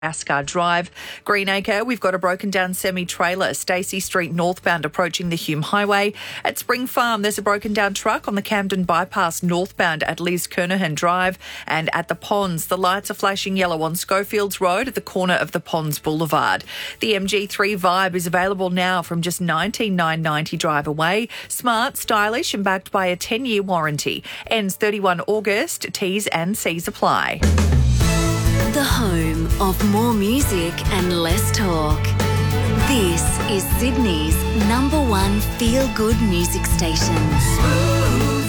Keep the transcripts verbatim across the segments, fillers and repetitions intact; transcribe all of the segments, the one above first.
Ascar Drive. Greenacre, we've got a broken down semi-trailer. Stacey Street northbound approaching the Hume Highway. At Spring Farm, there's a broken down truck on the Camden Bypass northbound at Liz Kernahan Drive. And at the Ponds, the lights are flashing yellow on Schofields Road at the corner of the Ponds Boulevard. The M G three Vibe is available now from just nineteen thousand nine hundred ninety dollars drive away. Smart, stylish and backed by a ten-year warranty. Ends thirty-first of August. T's and C's apply. The home of more music and less talk. This is Sydney's number one feel-good music station. Smooth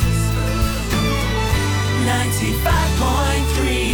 ninety-five point three.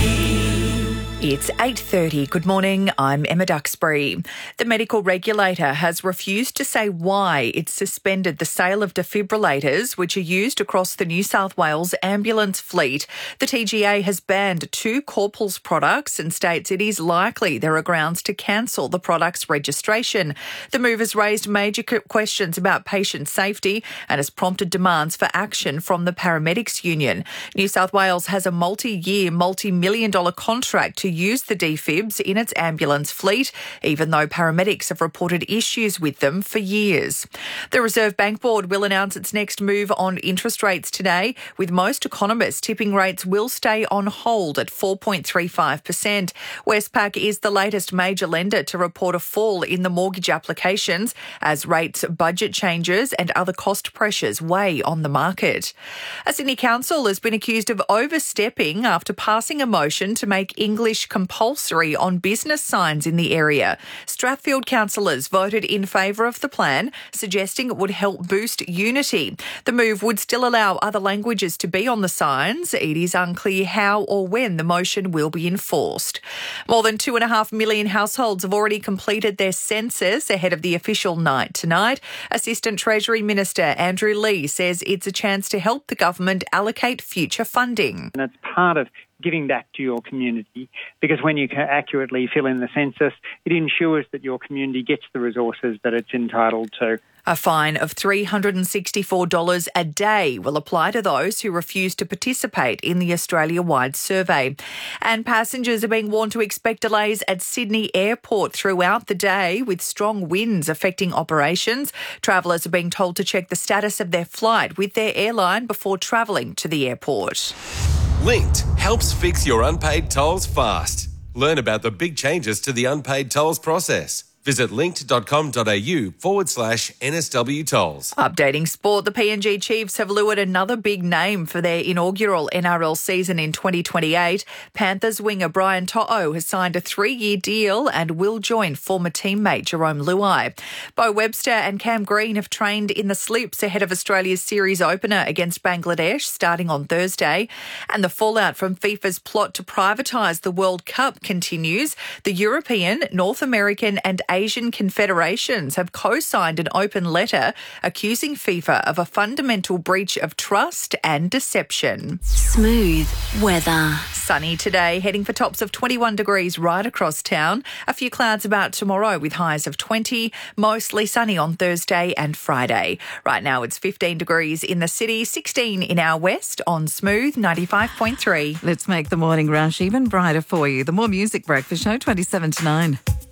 It's eight thirty. Good morning. I'm Emma Duxbury. The medical regulator has refused to say why it's suspended the sale of defibrillators, which are used across the New South Wales ambulance fleet. The T G A has banned two Corpals products and states it is likely there are grounds to cancel the product's registration. The move has raised major questions about patient safety and has prompted demands for action from the Paramedics Union. New South Wales has a multi-year, multi-million dollar contract to use the defibs in its ambulance fleet, even though paramedics have reported issues with them for years. The Reserve Bank Board will announce its next move on interest rates today, with most economists tipping rates will stay on hold at four point three five percent. Westpac is the latest major lender to report a fall in the mortgage applications as rates, budget changes and other cost pressures weigh on the market. A Sydney council has been accused of overstepping after passing a motion to make English compulsory on business signs in the area. Strathfield councillors voted in favour of the plan, suggesting it would help boost unity. The move would still allow other languages to be on the signs. It is unclear how or when the motion will be enforced. More than two and a half million households have already completed their census ahead of the official night tonight. Assistant Treasury Minister Andrew Lee says it's a chance to help the government allocate future funding. And it's part of giving back to your community, because when you can accurately fill in the census, it ensures that your community gets the resources that it's entitled to. A fine of three hundred sixty-four dollars a day will apply to those who refuse to participate in the Australia-wide survey. And passengers are being warned to expect delays at Sydney Airport throughout the day, with strong winds affecting operations. Travellers are being told to check the status of their flight with their airline before travelling to the airport. Linked helps fix your unpaid tolls fast. Learn about the big changes to the unpaid tolls process. Visit linked.com.au forward slash NSW tolls. Updating sport, the P N G Chiefs have lured another big name for their inaugural N R L season in twenty twenty-eight. Panthers winger Brian To'o has signed a three-year deal and will join former teammate Jerome Luai. Bo Webster and Cam Green have trained in the slips ahead of Australia's series opener against Bangladesh starting on Thursday. And the fallout from FIFA's plot to privatise the World Cup continues. The European, North American and Asian confederations have co-signed an open letter accusing FIFA of a fundamental breach of trust and deception. Smooth weather. Sunny today, heading for tops of twenty-one degrees right across town. A few clouds about tomorrow with highs of twenty. Mostly sunny on Thursday and Friday. Right now it's fifteen degrees in the city, sixteen in our west on Smooth ninety-five point three. Let's make the morning rush even brighter for you. The More Music Breakfast Show, twenty-seven to nine.